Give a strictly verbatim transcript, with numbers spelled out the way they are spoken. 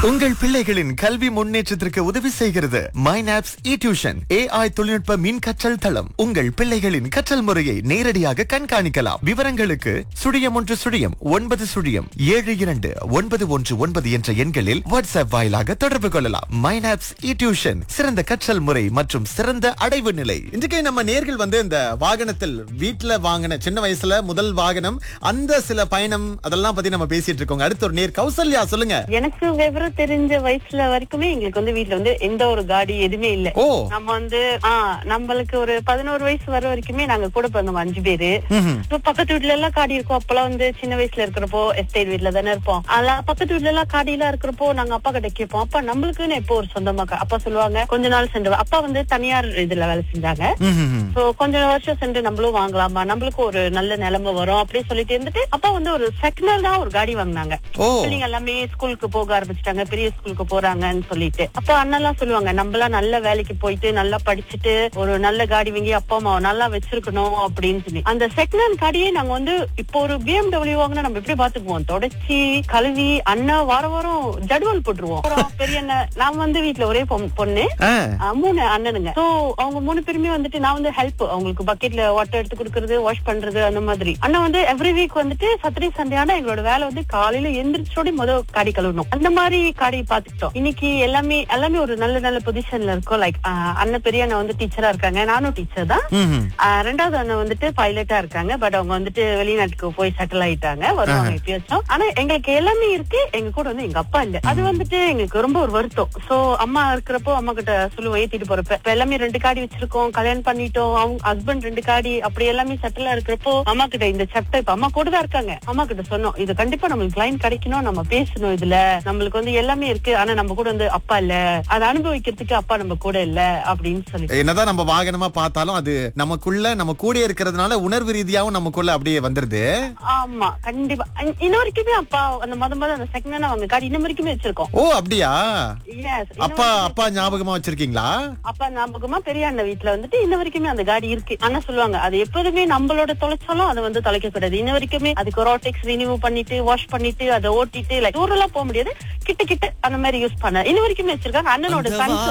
உங்கள் பிள்ளைகளின் கல்வி முன்னேற்றத்திற்கு உதவி செய்கிறது மைனாப்ஸ் இ டியூஷன் ஏஐ தொழில்நுட்ப மின் கற்றல் தளம். உங்கள் பிள்ளைகளின் கற்றல் முறையை நேரடியாக கண்காணிக்கலாம். விவரங்களுக்கு சுழியம் ஒன்று சுழியம் ஒன்பது சுழியம் ஏழு இரண்டு ஒன்பது ஒன்று ஒன்பது என்ற எண்களில் வாட்ஸ்அப் வாயிலாக தொடர்பு கொள்ளலாம். மைனாப்ஸ் இ டியூஷன், சிறந்த கற்றல் முறை மற்றும் சிறந்த அடைவு நிலை. இன்றைக்கு நம்ம நேர்கள் வந்து இந்த வாகனத்தில் வீட்டுல வாங்கின சின்ன வயசுல முதல் வாகனம், அந்த சில பயணம் அதெல்லாம் பத்தி நம்ம பேசிட்டு இருக்கோங்க. அடுத்த ஒரு நேர் கௌசல்யா, சொல்லுங்க. எனக்கு விவரம் தெரிஞ்ச வயசுல வரைக்குமே எங்களுக்கு வந்து வீட்டுல வந்து எந்த ஒரு காடி எதுவுமே இல்ல. ஓ, நம்ம வந்து ஆஹ் நம்மளுக்கு ஒரு பதினோரு வயசு வர வரைக்குமே நாங்க கூட பிறந்தோம் அஞ்சு பேரு. பக்கத்து வீட்டுல எல்லாம் காடி இருக்கும். அப்பெல்லாம் வந்து சின்ன வயசுல இருக்கிறப்போ எஸ்டேட் வீட்டுல தானே இருப்போம். அதெல்லாம் பக்கத்து வீட்டுல எல்லாம் காடி எல்லாம் இருக்கிறப்போ நாங்க அப்பா கிட்ட கேட்போம், அப்பா நம்மளுக்குன்னு எப்போ ஒரு சொந்தமா கா-" அப்பா சொல்லுவாங்க கொஞ்ச நாள் சென்று, அப்பா வந்து தனியார் இதுல வேலை செஞ்சாங்க. சோ கொஞ்ச வருஷம் சென்று நம்மளும் வாங்கலாமா, நம்மளுக்கு ஒரு நல்ல நிலைமை வரும் அப்படின்னு சொல்லிட்டு இருந்துட்டு அப்பா வந்து ஒரு செகண்ட் தான் ஒரு காடி வாங்கினாங்க. பிள்ளைங்க எல்லாமே ஸ்கூலுக்கு போக ஆரம்பிச்சிட்டாங்க, பெரிய ஸ்கூலுக்கு போறாங்கன்னு சொல்லிட்டு. அப்ப அண்ணெல்லாம் சொல்லுவாங்க நம்மளாம் நல்ல வேலைக்கு போயிட்டு நல்லா படிச்சுட்டு ஒரு நல்ல காடி வாங்கி அப்பா அம்மா நல்லா வச்சிருக்கணும் அப்படின்னு சொல்லி அந்த செகண்ட் ஹேண்ட் காடியே நாங்க வந்து இப்போ ஒரு பிஎம்டபிள்யூ வாங்கினா நம்ம எப்படி பாத்துக்குவோம், தொடச்சி கழுவி அண்ணா வார வாரம் ஜடுவல் போட்டுருவோம். பெரிய அண்ணன், நான் வந்து வீட்டுல ஒரே பொண்ணு, மூணு அண்ணனுங்க. சோ அவங்க மூணு பேருமே வந்துட்டு நான் வந்து ஹெல்ப், அவங்களுக்கு பக்கெட்ல வாட்டர் எடுத்து கொடுக்கறது, வாஷ் பண்றது அந்த மாதிரி. அண்ணா வந்து எவ்ரி வீக் வந்துட்டு சாட்டர்டே சண்டே ஆனா எங்களோட வேலை வந்து காலையில எந்திரிச்சோட முதல் காடி கழுவணும். அந்த மாதிரி காடி பாத்துக்கிட்டோம். இன்னைக்கு எல்லாமே எல்லாமே ஒரு நல்ல நல்ல பொசிஷன்ல இருக்கும். லைக் அண்ணன் பெரிய அண்ணன் வந்து டீச்சரா இருக்காங்க, நானும் டீச்சர் தான். ரெண்டாவது அண்ணன் வந்துட்டு பைலட்டா இருக்காங்க. பட் அவங்க வந்துட்டு வெளிநாட்டுக்கு போய் செட்டில் ஆயிட்டாங்க, வருவாங்க எப்பயாச்சும். ஆனா எங்களுக்கு எல்லாமே இருக்கு, எங்க கூட வந்து எங்க அப்பா இல்ல. அது வந்துட்டு எங்களுக்கு ரொம்ப ஒரு வருத்தம். சோ அம்மா இருக்கிறப்போ அம்மா கிட்ட சொல்லுவோம் ஏத்திட்டு போறப்ப, இப்ப எல்லாமே ரெண்டு காடி வச்சிருக்கோம், கல்யாணம் பண்ணிட்டோம், அவங்க ஹஸ்பண்ட் ரெண்டு காடி அப்படி எல்லாமே செட்டிலா இருக்கிறப்போ அம்மா கிட்ட இந்த சாப்டர், இப்ப அம்மா கூட தான் இருக்காங்க, அம்மா கிட்ட சொன்னோம் இது கண்டிப்பா நம்மளுக்கு கிளைண்ட் கிடைக்கணும், நம்ம பேசணும், இதுல நம்மளுக்கு வந்து எல்லாமே இருக்கு, ஆனா நம்ம கூட வந்து அப்பா இல்ல, அதை அனுபவிக்கிறதுக்கு அப்பா நம்ம கூட இல்ல அப்படின்னு சொல்லி. என்னதான் நம்ம வாகனமா பார்த்தாலும் அது நமக்குள்ள நம்ம கூட இருக்கிறதுனால உணர்வு ரீதியாவும் நமக்குள்ள அப்படியே வந்துருது. ஆமா கண்டிப்பா. இன்ன வரைக்குமே அப்பா அந்த முத முத அந்த செகண்ட் ஹேண்ட் அவங்க காடி இன்ன வரைக்குமே வச்சிருக்கோம். ஓ அப்படியா? Yes, அப்பா அப்பா ஞாபகமா வச்சிருக்கீங்களா? அப்பா ஞாபகமா பெரிய அண்ணன் வீட்டுல வந்துட்டு இன்ன வரைக்குமே அந்த காடி இருக்கு. ஆனா சொல்லுவாங்க அது எப்போதுமே நம்மளோட தொலைச்சாலும் அதை வந்து தொலைக்க கூடாது. இன்ன வரைக்குமே அதுக்கு ரோடெக்ஸ் ரினியூ பண்ணிட்டு வாஷ் பண்ணிட்டு அதை ஓட்டிட்டு லைக் ஊரெல்லாம் போக முடியாது, கிட்ட கிட்ட அந்த மாதிரி யூஸ் பண்ண இன்ன வரைக்குமே வச்சிருக்காங்க. அண்ணனோட சன்